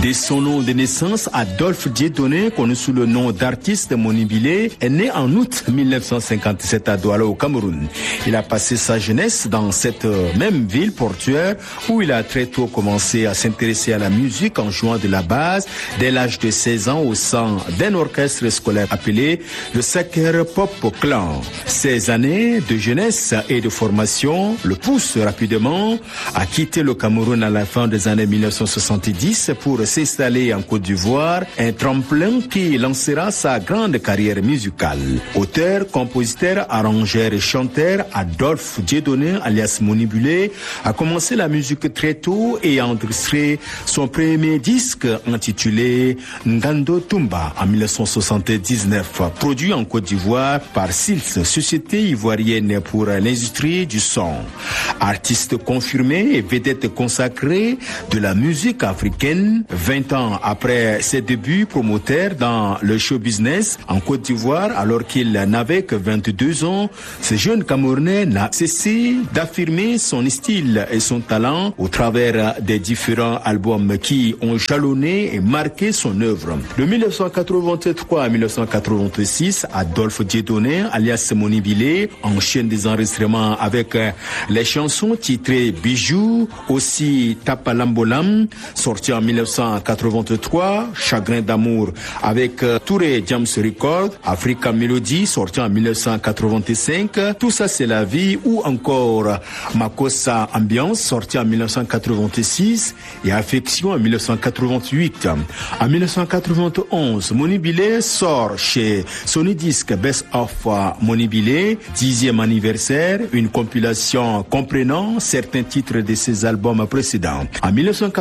De son nom de naissance, Adolphe Dieudonné, connu sous le nom d'artiste Monibilé, est né en août 1957 à Douala au Cameroun. Il a passé sa jeunesse dans cette même ville portuaire où il a très tôt commencé à s'intéresser à la musique en jouant de la basse dès l'âge de 16 ans au sein d'un orchestre scolaire appelé le Sacré Pop Clan. Ces années de jeunesse et de formation le poussent rapidement à quitter le Cameroun à la fin des années 1970 pour s'installer en Côte d'Ivoire, un tremplin qui lancera sa grande carrière musicale. Auteur, compositeur, arrangeur et chanteur, Adolphe Dieudonné, alias Monibilé, a commencé la musique très tôt et a enregistré son premier disque intitulé Ngando Tumba en 1979, produit en Côte d'Ivoire par SILS, Société ivoirienne pour l'industrie du son. Artiste confirmé et vedette consacrée de la musique africaine, 20 ans après ses débuts promoteurs dans le show business en Côte d'Ivoire, alors qu'il n'avait que 22 ans, ce jeune Camerounais n'a cessé d'affirmer son style et son talent au travers des différents albums qui ont jalonné et marqué son œuvre. De 1983 à 1986, Adolphe Dieudonné, alias Monibilé, enchaîne des enregistrements avec les chansons titrées Bijoux, aussi Tapalambolam, sorti en 1983, Chagrin d'amour avec Touré James Record, Africa Melody, sorti en 1985, Tout ça c'est la vie, ou encore Makossa Ambiance, sorti en 1986, et Affection en 1988. En 1991, Monibilé sort chez Sony Disc Best of Monibilé, 10e anniversaire, une compilation comprenant certains titres de ses albums précédents. En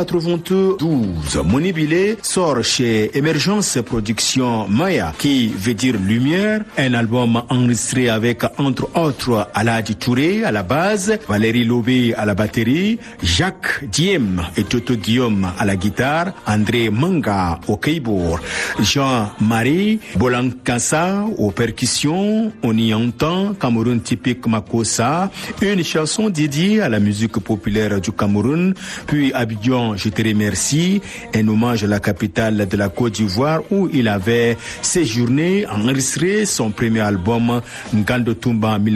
1992, Monibilé sort chez Emergence Production Maya, qui veut dire lumière, un album enregistré avec entre autres Aladi Touré à la base, Valérie Lobé à la batterie, Jacques Diem et Toto Guillaume à la guitare, André Manga au keyboard, Jean-Marie Bolankassa aux percussions. On y entend Cameroun typique Makossa, une chanson dédiée à la musique populaire du Cameroun, puis Abidjan, je te remercie, un hommage à la capitale de la Côte d'Ivoire où il avait séjourné, enregistré son premier album Ngando Tumba en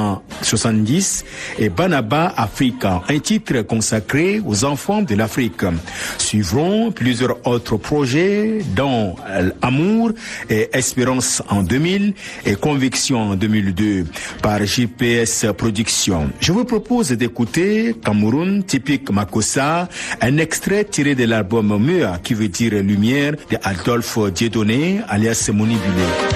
1970 et Banaba Africa, un titre consacré aux enfants de l'Afrique. Suivront plusieurs autres projets dont Amour et Espérance en 2000 et Conviction en 2002 par JPS Productions. Je vous propose d'écouter Cameroun typique Makossa, un extrait tiré de l'album Mua qui veut dire lumière de Adolphe Dieudonné alias Monibilé.